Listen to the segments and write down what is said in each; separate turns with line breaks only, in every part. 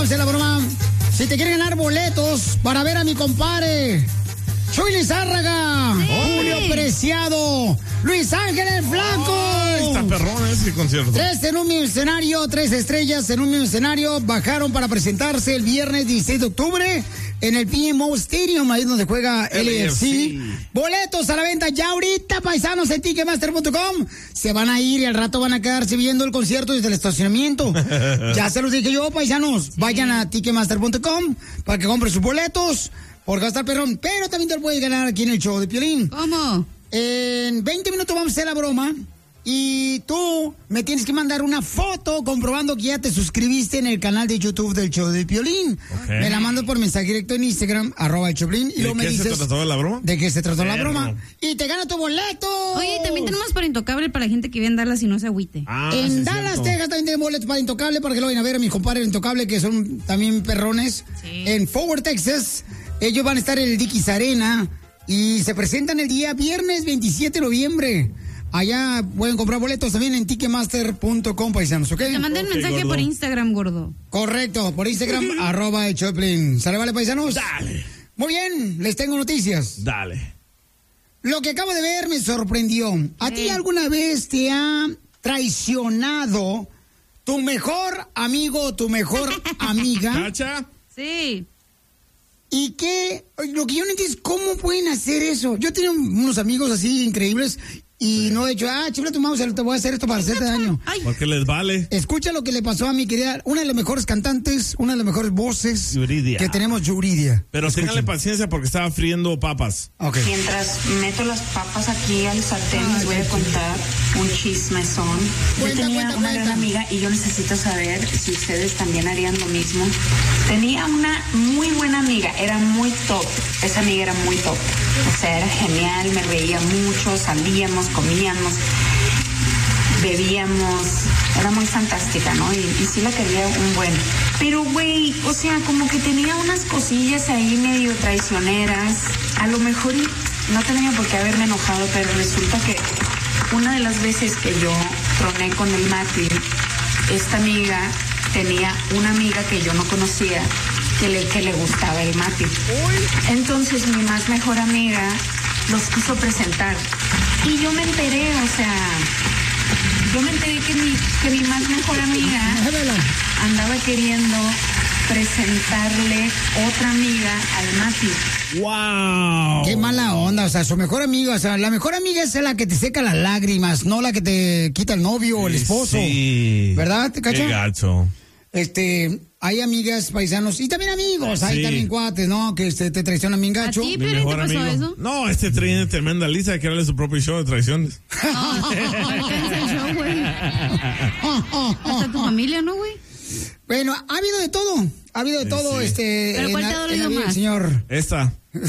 vamos a hacer la broma. Si te quieren ganar boletos para ver a mi compadre Chuy Lizárraga, Julio Preciado, Luis Ángel el Flaco.
Está perrón ese concierto.
3 en un mismo escenario, 3 estrellas en un mismo escenario. Bajaron para presentarse el viernes 16 de octubre en el PMO Stadium, ahí donde juega LAFC. Boletos a la venta ya ahorita, paisanos, en Ticketmaster.com. Se van a ir y al rato van a quedarse viendo el concierto desde el estacionamiento. Ya se los dije yo, paisanos. Vayan a Ticketmaster.com para que compren sus boletos. Porque va a estar perrón. Pero también te lo puedes ganar aquí en el show de Piolín.
¿Cómo?
En 20 minutos vamos a hacer la broma. Y tú me tienes que mandar una foto comprobando que ya te suscribiste en el canal de YouTube del show de Piolín. Okay. Me la mando por mensaje directo en Instagram, @Choplin. Y luego me dices... ¿De qué se trató la broma? ¿De qué se trató la broma? Y te gana tu boleto.
Oye, también tenemos para Intocable para gente que vive en Dallas y no se agüite.
En Dallas, Texas también tenemos boletos para Intocable para que lo vayan a ver a mis compadres Intocable que son también perrones. Sí. En Forward, Texas, ellos van a estar en el Dickies Arena y se presentan el día viernes 27 de noviembre. Allá pueden comprar boletos también en Ticketmaster.com, paisanos, ¿ok?
Te mandé un mensaje gordo por Instagram, gordo.
Correcto, por Instagram, @Choplin. ¿Sale, vale, paisanos?
Dale.
Muy bien, les tengo noticias.
Dale.
Lo que acabo de ver me sorprendió. ¿A ti alguna vez te ha traicionado tu mejor amigo o tu mejor amiga?
¿Cacha?
Sí.
¿Y qué? Lo que yo no entiendo es cómo pueden hacer eso. Yo tengo unos amigos así increíbles y no he dicho, chifla tu mouse, te voy a hacer esto para hacerte daño.
Ay. Porque les vale.
Escucha lo que le pasó a mi querida, una de las mejores cantantes, una de las mejores voces que tenemos, Yuridia.
Pero ténganle paciencia porque estaba friendo papas.
Okay.
Mientras meto las papas aquí al sartén, les voy a contar un chismezón. Yo tenía una gran amiga y yo necesito saber si ustedes también harían lo mismo. Tenía una muy buena amiga, era muy top. Esa amiga era muy top. O sea, era genial, me reía mucho, salíamos, comíamos, bebíamos, era muy fantástica, ¿no? Y sí la quería un buen. Pero, güey, o sea, como que tenía unas cosillas ahí medio traicioneras. A lo mejor no tenía por qué haberme enojado, pero resulta que una de las veces que yo troné con el Mati, esta amiga tenía una amiga que yo no conocía que le gustaba el Mati. Entonces mi más mejor amiga los quiso presentar. Y yo me enteré, que mi más mejor amiga andaba queriendo presentarle otra amiga al Mati.
¡Wow! ¡Qué mala onda! O sea, su mejor amiga, la mejor amiga es la que te seca las lágrimas, no la que te quita el novio o el esposo. Sí. ¿Verdad, te cacho?
¡Qué gacho!
Hay amigas, paisanos, y también amigos, hay también cuates, ¿no? Que te traicionan bien gacho.
¿A ti, pero te pasó amigo. Eso?
No, tiene tremenda lista de crearle su propio show de traiciones.
Hasta tu familia, ¿no, güey?
Bueno, ha habido de todo. Ha habido de todo,
¿Pero cuál te ha dolido más?
Señor.
Esta.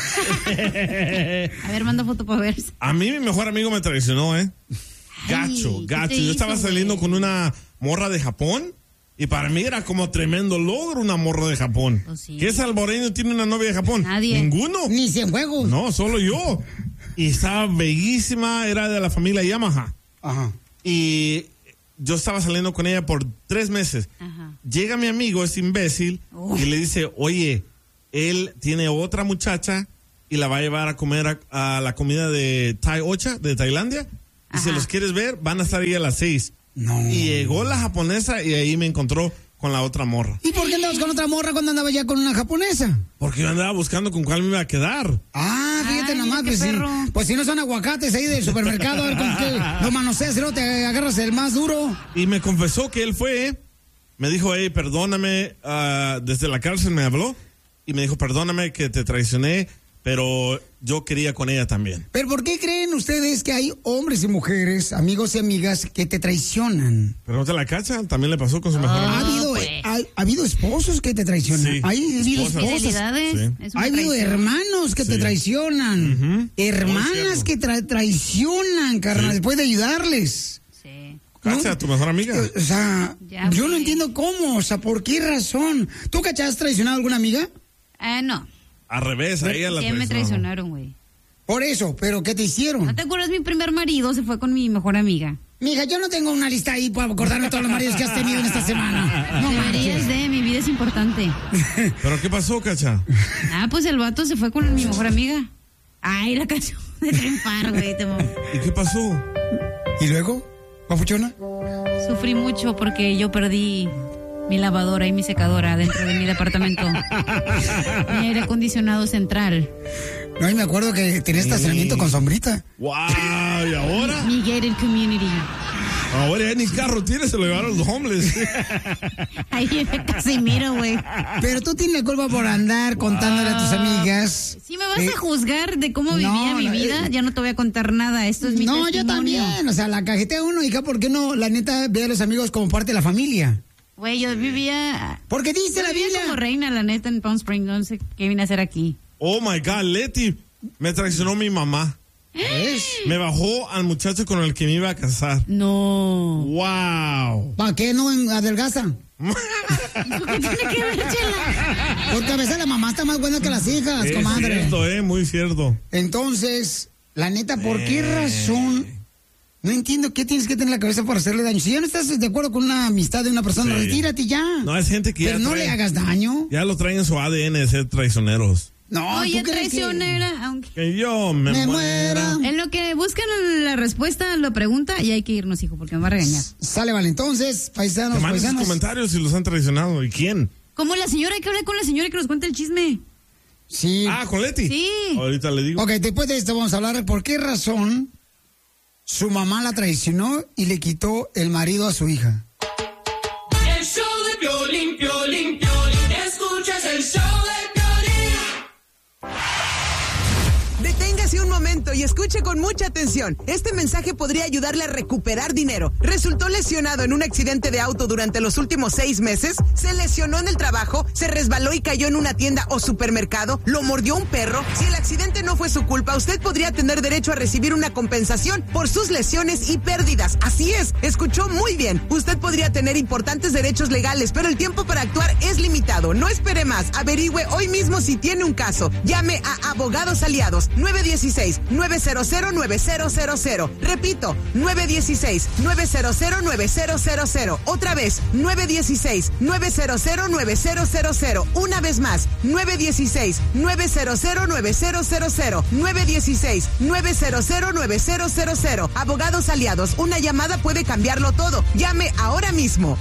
A ver, manda foto para ver.
A mí mi mejor amigo me traicionó, Gacho. Yo estaba saliendo con una morra de Japón. Y para mí era como tremendo logro una morra de Japón. Oh, sí. ¿Qué salvadoreño tiene una novia de Japón?
Nadie.
Ninguno.
Ni Cienfuegos.
No, solo yo. Y estaba bellísima, era de la familia Yamaha.
Ajá.
Y yo estaba saliendo con ella por 3 meses. Ajá. Llega mi amigo, ese imbécil, y le dice, oye, él tiene otra muchacha y la va a llevar a comer a la comida de Thai Ocha, de Tailandia. Y si los quieres ver, van a estar ahí a las 6. No. Y llegó la japonesa y ahí me encontró con la otra morra.
¿Y por qué andabas con otra morra cuando andabas ya con una japonesa?
Porque yo andaba buscando con cuál me iba a quedar.
Fíjate nomás, pues si no son aguacates ahí del supermercado, a ver con qué lo manoseas y luego te agarras el más duro.
Y me confesó que él fue, me dijo, perdóname, desde la cárcel me habló y me dijo, perdóname que te traicioné, pero yo quería con ella también.
¿Pero por qué creen ustedes que hay hombres y mujeres, amigos y amigas, que te traicionan?
Pero no te la cachan, también le pasó con su mejor amigo.
¿Ha habido esposos que te traicionan?
Sí.
¿Ha habido esposas?
Sí.
¿Ha habido hermanos que te traicionan? Hermanas que traicionan, carnal, después de ayudarles.
Sí.
¿Cacha a tu mejor amiga?
O sea, yo no entiendo cómo, o sea, ¿por qué razón? ¿Tú, cachas, has traicionado a alguna amiga?
No.
Al revés, a ella la traicionaron.
Me traicionaron, güey.
Por eso, ¿pero qué te hicieron?
¿No te acuerdas? Mi primer marido se fue con mi mejor amiga.
Mija, yo no tengo una lista ahí para acordarme de todos los maridos que has tenido en esta semana. No
deberías de, mi vida vida es importante.
¿Pero qué pasó, Cacha?
Pues el vato se fue con mi mejor amiga. Ay, la canción de triunfar, güey.
¿Y qué pasó?
¿Y luego? ¿Papuchona?
Sufrí mucho porque yo perdí mi lavadora y mi secadora dentro de mi departamento. Mi aire acondicionado central.
No, y me acuerdo que tenía estacionamiento con sombrita.
¡Wow! ¿Y ahora?
Mi gated community.
Ahora ya ni carro tiene, se lo llevaron los homeless.
Ahí viene Casimiro, güey.
Pero tú tienes la culpa por andar contándole a tus amigas.
Si me vas a juzgar de cómo vivía mi vida, ya no te voy a contar nada. Esto es mi testimonio.
Yo también. O sea, la cajetea uno, hija, ¿por qué no? La neta, ve a los amigos como parte de la familia.
Güey, yo vivía...
Porque dice la Biblia.
como reina, la neta, en Palm Springs. No sé qué vine a hacer aquí.
Oh, my God, Leti. Me traicionó mi mamá.
¿Ves?
Me bajó al muchacho con el que me iba a casar.
No.
¡Wow!
¿Para qué no adelgaza?
¿Eso qué tiene que ver, Chela?
Porque a veces la mamá está más buena que las hijas,
Es
comadre.
cierto, muy cierto.
Entonces, la neta, ¿por qué razón? No entiendo qué tienes que tener en la cabeza para hacerle daño. Si ya no estás de acuerdo con una amistad de una persona, retírate ya.
No, es gente que
Pero
ya
no le hagas daño.
Ya lo traen en su ADN de ser traicioneros.
No,
Oye,
¿tú crees
traicionera, aunque...
Que yo me muera.
En lo que buscan la respuesta, lo pregunta y hay que irnos, hijo, porque me va a regañar.
Sale, vale. Entonces, paisanos,
Que manden sus
paisanos.
comentarios si los han traicionado. ¿Y quién?
Como la señora, hay que hablar con la señora que nos cuente el chisme.
Sí.
¿Con Leti?
Sí.
Ahorita le digo.
Ok, después de esto vamos a hablar por qué razón su mamá la traicionó y le quitó el marido a su hija.
El show de Piolín, Piolín, Piolín. Escuchas el show de Piolín.
Deténgase un momento y escuche con mucha atención. Este mensaje podría ayudarle a recuperar dinero. ¿Resultó lesionado en un accidente de auto durante los últimos 6 meses? ¿Se lesionó en el trabajo? ¿Se resbaló y cayó en una tienda o supermercado? ¿Lo mordió un perro? Si el accidente no fue su culpa, usted podría tener derecho a recibir una compensación por sus lesiones y pérdidas. Así es, escuchó muy bien. Usted podría tener importantes derechos legales, pero el tiempo para actuar es limitado. No espere más. Averigüe hoy mismo si tiene un caso. Llame a Abogados Aliados 916-900-9000. Repito, 916-900-9000. Otra vez, 916-900-9000. Una vez más, 916-900-9000. 916-900-9000. Abogados Aliados, una llamada puede cambiarlo todo. Llame ahora mismo,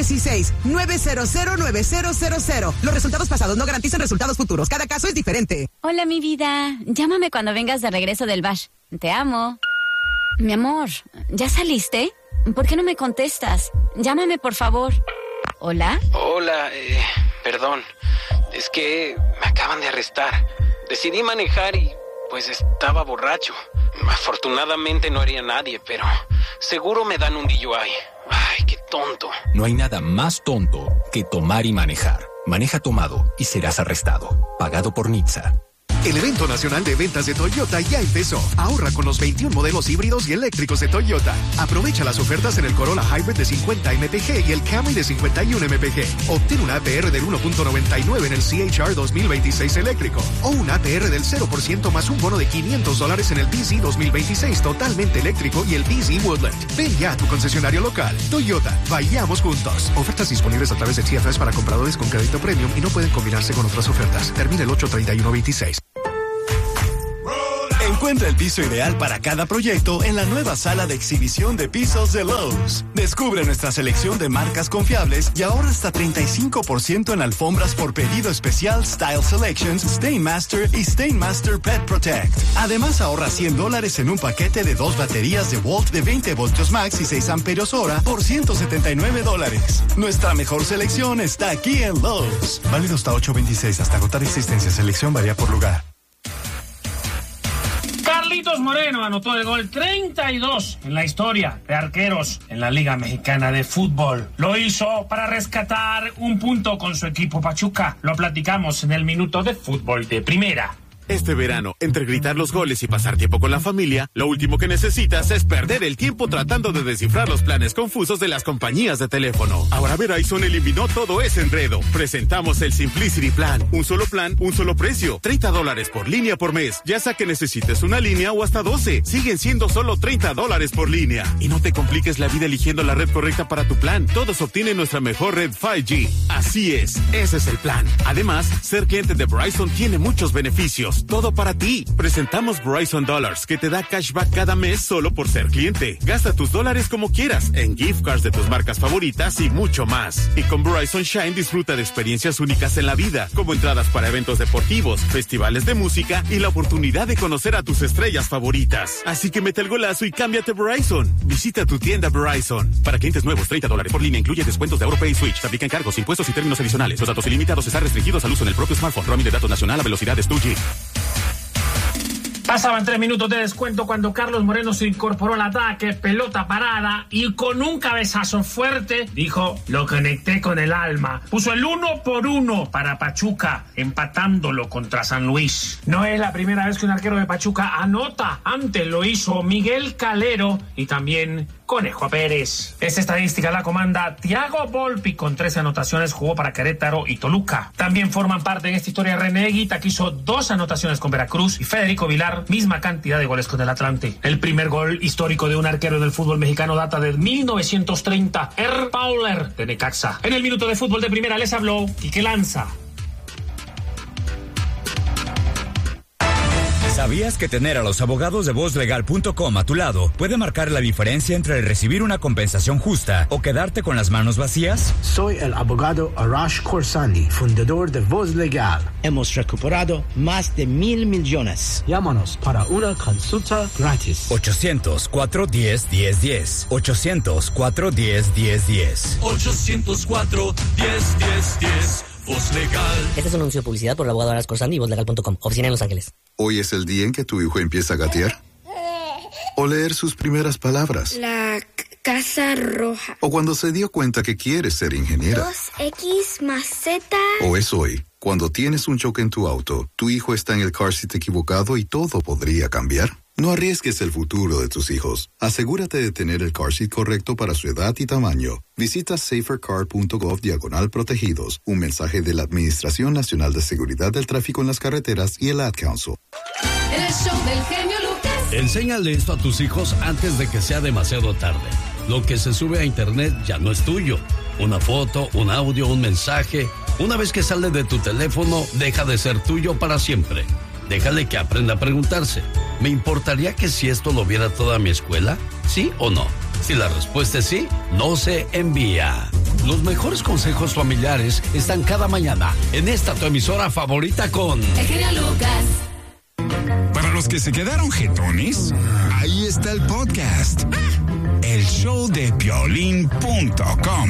916-900-9000. Los resultados pasados no garantizan resultados futuros. Cada caso es diferente.
Hola, mi vida. Llámame cuando vengas de regreso del bash. Te amo. Mi amor, ¿ya saliste? ¿Por qué no me contestas? Llámame, por favor. ¿Hola?
Hola, perdón. Es que me acaban de arrestar. Decidí manejar y, pues, estaba borracho. Afortunadamente no hería a nadie, pero seguro me dan un DUI. Ay, qué tonto.
No hay nada más tonto que tomar y manejar. Maneja tomado y serás arrestado. Pagado por NHTSA.
El evento nacional de ventas de Toyota ya empezó. Ahorra con los 21 modelos híbridos y eléctricos de Toyota. Aprovecha las ofertas en el Corolla Hybrid de 50 mpg y el Camry de 51 mpg. Obtén un APR del 1.99 en el CHR 2026 eléctrico o un APR del 0% más un bono de $500 en el BZ 2026 totalmente eléctrico y el BZ Woodland. Ven ya a tu concesionario local. Toyota, vayamos juntos. Ofertas disponibles a través de TFS para compradores con crédito premium y no pueden combinarse con otras ofertas. Termina el 8/31/26.
Encuentra el piso ideal para cada proyecto en la nueva sala de exhibición de pisos de Lowe's. Descubre nuestra selección de marcas confiables y ahorra hasta 35% en alfombras por pedido especial Style Selections, Stainmaster y Stainmaster Pet Protect. Además, ahorra $100 en un paquete de 2 baterías de Volt de 20 voltios max y 6 amperios hora por $179. Nuestra mejor selección está aquí en Lowe's. Válido hasta 8/26, hasta agotar existencia. Selección varía por lugar.
Carlitos Moreno anotó el gol 32 en la historia de arqueros en la Liga Mexicana de Fútbol. Lo hizo para rescatar un punto con su equipo Pachuca. Lo platicamos en el Minuto de Fútbol de Primera.
Este verano, entre gritar los goles y pasar tiempo con la familia, lo último que necesitas es perder el tiempo tratando de descifrar los planes confusos de las compañías de teléfono. Ahora Verizon eliminó todo ese enredo. Presentamos el Simplicity Plan. Un solo plan, un solo precio. $30 por línea por mes. Ya sea que necesites una línea o hasta 12. Siguen siendo solo $30 por línea. Y no te compliques la vida eligiendo la red correcta para tu plan. Todos obtienen nuestra mejor red 5G. Así es, ese es el plan. Además, ser cliente de Verizon tiene muchos beneficios. Todo para ti. Presentamos Verizon Dollars, que te da cashback cada mes solo por ser cliente. Gasta tus dólares como quieras, en gift cards de tus marcas favoritas y mucho más. Y con Verizon Shine disfruta de experiencias únicas en la vida, como entradas para eventos deportivos, festivales de música y la oportunidad de conocer a tus estrellas favoritas. Así que mete el golazo y cámbiate a Verizon. Visita tu tienda Verizon. Para clientes nuevos, $30 por línea incluye descuentos de AutoPay y Switch. Se aplican cargos, impuestos y términos adicionales. Los datos ilimitados están restringidos al uso en el propio smartphone. Roaming de datos nacional a velocidades 2G.
Pasaban 3 minutos de descuento cuando Carlos Moreno se incorporó al ataque, pelota parada y con un cabezazo fuerte dijo: lo conecté con el alma. Puso el 1-1 para Pachuca, empatándolo contra San Luis. No es la primera vez que un arquero de Pachuca anota. Antes lo hizo Miguel Calero y también Conejo Pérez. Esta estadística la comanda Thiago Volpi con 13 anotaciones, jugó para Querétaro y Toluca. También forman parte en esta historia René Higuita, que hizo 2 anotaciones con Veracruz, y Federico Vilar, misma cantidad de goles con el Atlante. El primer gol histórico de un arquero en el fútbol mexicano data de 1930, Pauler de Necaxa. En el minuto de fútbol de primera les habló Quique Lanza.
¿Sabías que tener a los abogados de vozlegal.com a tu lado puede marcar la diferencia entre recibir una compensación justa o quedarte con las manos vacías?
Soy el abogado Arash Khorsandi, fundador de Voz Legal. Hemos recuperado más de 1,000 millones. Llámanos para una consulta gratis.
800-410-1010. 800-410-1010.
800-410-1010. Voz Legal.
Este es un anuncio de publicidad por el abogado Arash Khorsandi y vozlegal.com. Oficina en Los Ángeles.
Hoy es el día en que tu hijo empieza a gatear. O leer sus primeras palabras.
La casa roja.
O cuando se dio cuenta que quiere ser ingeniera.
2X más Z.
O es hoy, cuando tienes un choque en tu auto, tu hijo está en el car seat equivocado y todo podría cambiar. No arriesgues el futuro de tus hijos. Asegúrate de tener el car seat correcto para su edad y tamaño. Visita safercar.gov/protegidos. Un mensaje de la Administración Nacional de Seguridad del Tráfico en las Carreteras y el Ad Council.
El show del genio Lucas.
Enséñale esto a tus hijos antes de que sea demasiado tarde. Lo que se sube a internet ya no es tuyo. Una foto, un audio, un mensaje. Una vez que sale de tu teléfono, deja de ser tuyo para siempre. Déjale que aprenda a preguntarse: ¿me importaría que si esto lo viera toda mi escuela? ¿Sí o no? Si la respuesta es sí, no se envía. Los mejores consejos familiares están cada mañana en esta tu emisora favorita con
El genio Lucas.
Para los que se quedaron jetones, ahí está el podcast. El show de Piolín.com.